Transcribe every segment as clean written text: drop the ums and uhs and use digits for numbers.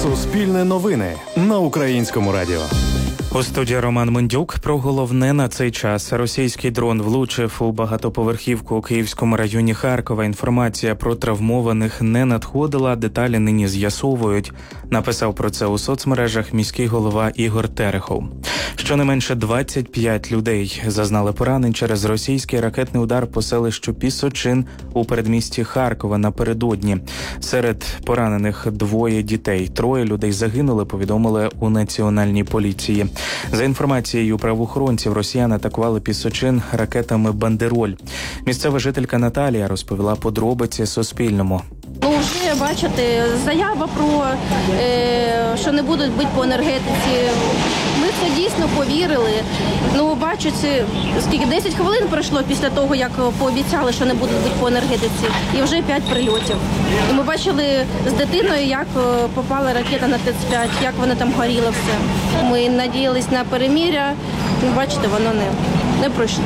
Суспільне новини на Українському радіо. У студії Роман Мендюк. Про головне на цей час. Російський дрон влучив у багатоповерхівку у Київському районі Харкова. Інформація про травмованих не надходила, деталі нині з'ясовують. Написав про це у соцмережах міський голова Ігор Терехов. Щонайменше 25 людей зазнали поранень через російський ракетний удар по селищу Пісочин у передмісті Харкова напередодні. Серед поранених 2 дітей. 3 людей загинули, повідомили у Національній поліції. За інформацією правоохоронців, росіяни атакували Пісочин ракетами «Бандероль». Місцева жителька Наталія розповіла подробиці Суспільному. Вже, бачите, заява про, що не будуть бити по енергетиці. Ми в це дійсно повірили. Бачите, скільки 10 хвилин пройшло після того, як пообіцяли, що не будуть бити по енергетиці, і вже 5 прильотів. І ми бачили з дитиною, як попала ракета на ТЕЦ-5, як воно там горіло все. Ми надіялись на перемир'я, бачите, воно не пройшло.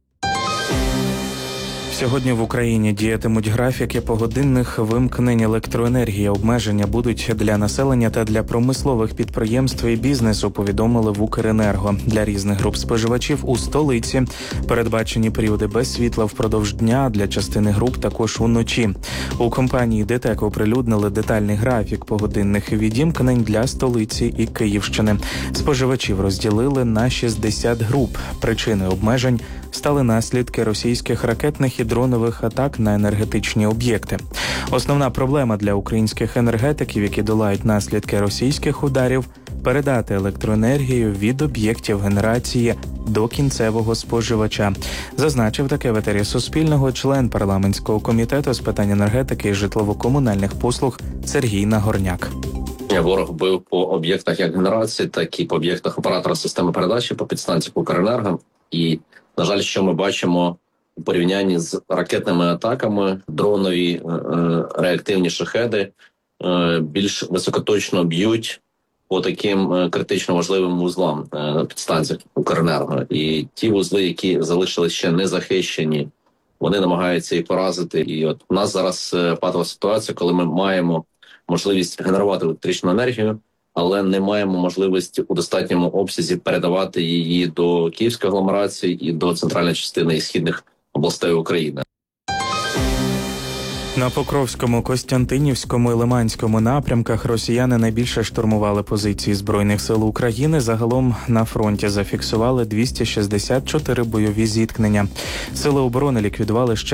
Сьогодні в Україні діятимуть графіки погодинних вимкнень електроенергії. Обмеження будуть для населення та для промислових підприємств і бізнесу, повідомили в Укренерго. Для різних груп споживачів у столиці передбачені періоди без світла впродовж дня, для частини груп також уночі. У компанії ДТЕК оприлюднили детальний графік погодинних відімкнень для столиці і Київщини. Споживачів розділили на 60 груп. Причиною обмежень стали наслідки російських ракетних і дронових атак на енергетичні об'єкти. Основна проблема для українських енергетиків, які долають наслідки російських ударів – передати електроенергію від об'єктів генерації до кінцевого споживача. Зазначив таке в етері Суспільного член парламентського комітету з питань енергетики і житлово-комунальних послуг Сергій Нагорняк. Ворог бив по об'єктах як генерації, так і по об'єктах оператора системи передачі, по підстанції Укренерго. І, на жаль, що ми бачимо у порівнянні з ракетними атаками, дронові реактивні шахеди більш високоточно б'ють по таким критично важливим вузлам на підстанціях Укренерго. І ті вузли, які залишились ще не захищені, вони намагаються їх поразити. І от у нас зараз патова ситуація, коли ми маємо можливість генерувати електричну енергію, але не маємо можливості у достатньому обсязі передавати її до Київської агломерації і до центральної частини і східних областей України. На Покровському, Костянтинівському і Лиманському напрямках росіяни найбільше штурмували позиції Збройних сил України. Загалом на фронті зафіксували 264 бойові зіткнення. Сили оборони ліквідували ще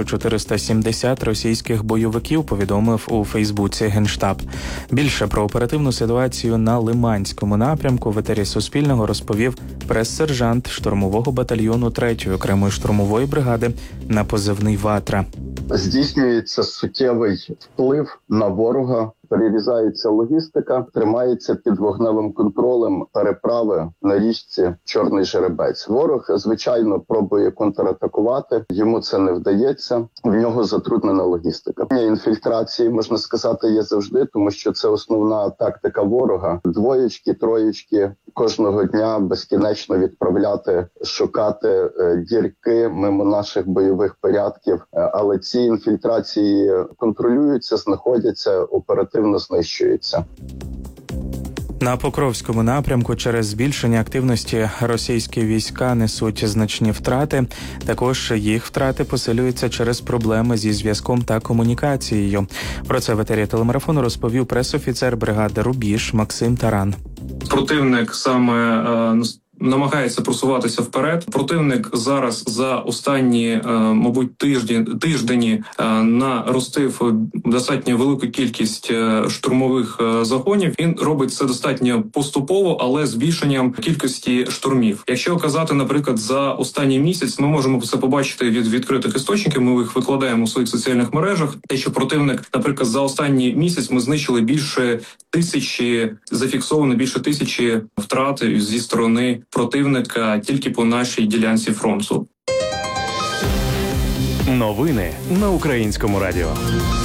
1470 російських бойовиків, повідомив у Фейсбуці Генштаб. Більше про оперативну ситуацію на Лиманському напрямку в етері Суспільного розповів прес-сержант штурмового батальйону 3-ї окремої штурмової бригади на позивний «Ватра». Здійснюється суттєвий вплив на ворога, перерізається логістика, тримається під вогневим контролем переправи на річці Чорний Жеребець. Ворог, звичайно, пробує контратакувати, йому це не вдається, в нього затруднена логістика. Інфільтрації, можна сказати, є завжди, тому що це основна тактика ворога. 2, 3 кожного дня безкінечно відправляти, шукати дірки мимо наших бойових порядків, але ці інфільтрації контролюються, знаходяться, оперативно знищуються. На Покровському напрямку через збільшення активності російські війська несуть значні втрати. Також їх втрати посилюються через проблеми зі зв'язком та комунікацією. Про це в етері телемарафону розповів пресофіцер бригади «Рубіж» Максим Таран. Противник саме намагається просуватися вперед. Противник зараз за останні, мабуть, тиждені наростив достатньо велику кількість штурмових загонів. Він робить це достатньо поступово, але з збільшенням кількості штурмів. Якщо казати, наприклад, за останній місяць, ми можемо це побачити від відкритих істочників, ми їх викладаємо у своїх соціальних мережах. Те, що противник, наприклад, за останній місяць ми знищили зафіксовано більше 1000 втрат зі сторони противника тільки по нашій ділянці фронту. Новини на Українському радіо.